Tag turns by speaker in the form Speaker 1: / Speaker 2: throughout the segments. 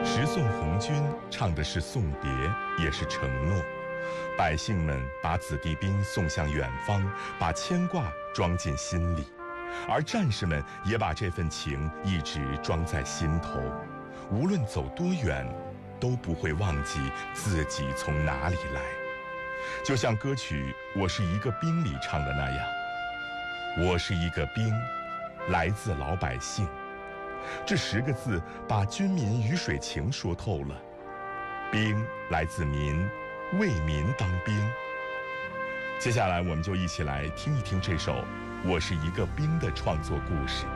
Speaker 1: 十送红军唱的是送别，也是承诺。百姓们把子弟兵送向远方，把牵挂装进心里，而战士们也把这份情一直装在心头。无论走多远，都不会忘记自己从哪里来。就像歌曲《我是一个兵》里唱的那样，我是一个兵，来自老百姓。这10个字把军民鱼水情说透了。兵来自民，为民当兵。接下来我们就一起来听一听这首《我是一个兵》的创作故事。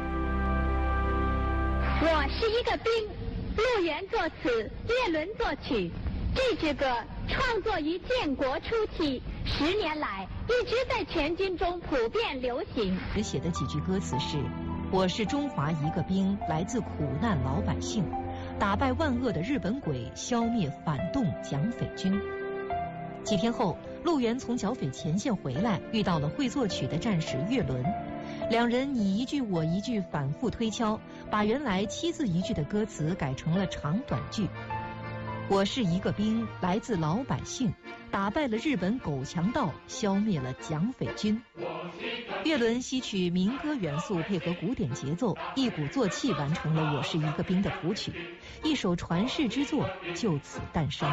Speaker 2: 我是一个兵，陆源作词，叶伦作曲。这支歌创作于建国初期，10年来一直在全军中普遍流行。
Speaker 3: 写的几句歌词是：我是中华一个兵，来自苦难老百姓，打败万恶的日本鬼，消灭反动蒋匪军。几天后，陆源从剿匪前线回来，遇到了会作曲的战士岳伦，两人你一句我一句反复推敲，把原来7字1句的歌词改成了长短句。我是一个兵，来自老百姓，打败了日本狗强盗，消灭了蒋匪军。岳伦吸取民歌元素，配合古典节奏，一鼓作气完成了《我是一个兵》的谱曲，一首传世之作就此诞生。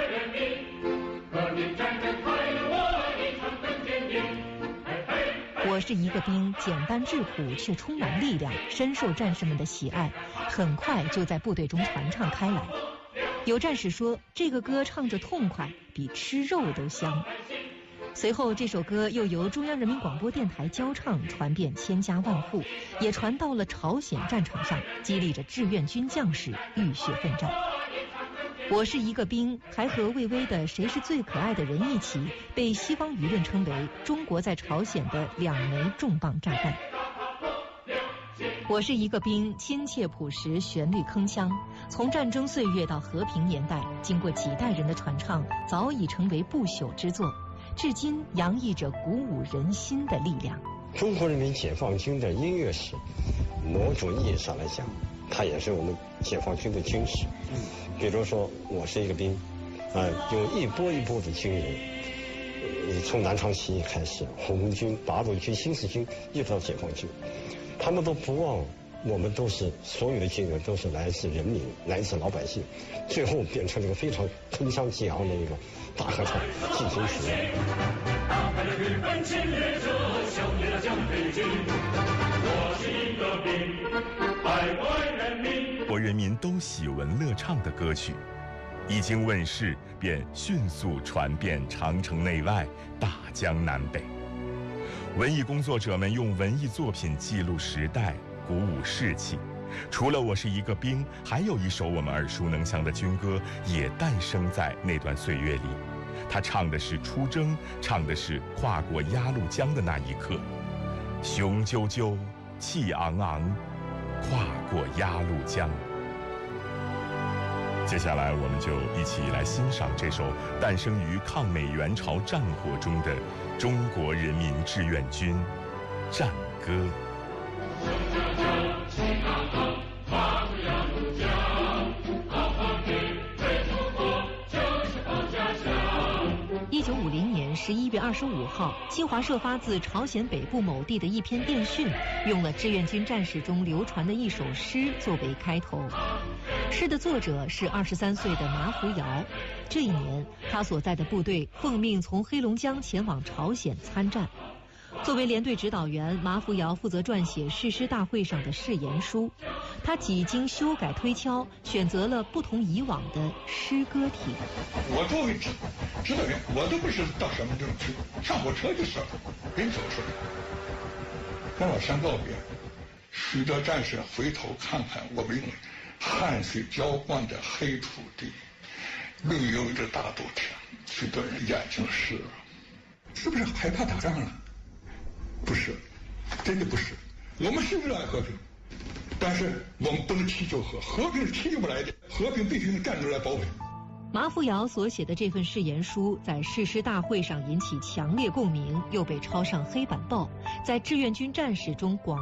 Speaker 3: 我是一个兵，简单质朴却充满力量，深受战士们的喜爱，很快就在部队中传唱开来。有战士说，这个歌唱着痛快，比吃肉都香。随后这首歌又由中央人民广播电台交唱，传遍千家万户，也传到了朝鲜战场上，激励着志愿军将士浴血奋战。我是一个兵还和魏巍的谁是最可爱的人一起，被西方舆论称为中国在朝鲜的2枚重磅炸弹。我是一个兵亲切朴实，旋律铿锵，从战争岁月到和平年代，经过几代人的传唱，早已成为不朽之作，至今洋溢着鼓舞人心的力量。
Speaker 4: 中国人民解放军的音乐史，某种意义上来讲，它也是我们解放军的军史。比如说我是一个兵，有一波一波的军人，从南昌起义开始，红军、八路军、新四军，一直到解放军，他们都不忘，我们都是所有的军人都是来自人民，来自老百姓，最后变成了一个非常铿锵激昂的一个大合唱进行曲。打败了日本侵略者，消灭了蒋匪军，我是一个兵，百万人民。
Speaker 1: 国人民都喜闻乐唱的歌曲，一经问世便迅速传遍长城内外、大江南北。文艺工作者们用文艺作品记录时代，鼓舞士气。除了我是一个兵，还有一首我们耳熟能详的军歌也诞生在那段岁月里。它唱的是出征，唱的是跨过鸭绿江的那一刻。雄赳赳，气昂昂，跨过鸭绿江。接下来我们就一起来欣赏这首诞生于抗美援朝战火中的中国人民志愿军战歌。
Speaker 3: 1950年11月25号，新华社发自朝鲜北部某地的一篇电讯，用了志愿军战士中流传的一首诗作为开头。诗的作者是23岁的马虎尧，这一年他所在的部队奉命从黑龙江前往朝鲜参战。作为连队指导员，马虎尧负责撰写誓师大会上的誓言书。他几经修改推敲，选择了不同以往的诗歌体。
Speaker 5: 我作为指导员，我都不是到什么地方去，上火车就是人走出来，跟老乡告别。许多战士回头看看我们汗水浇灌的黑土地，绿油油的大豆田，许多人眼睛湿了。是不是害怕打仗了？不是，真的不是。我们是热爱和平，但是我们不能祈求和平是祈求不来的，和平必须用战斗来保卫。
Speaker 3: 马富尧所写的这份誓言书在誓师大会上引起强烈共鸣，又被抄上黑板报，在志愿军战士中广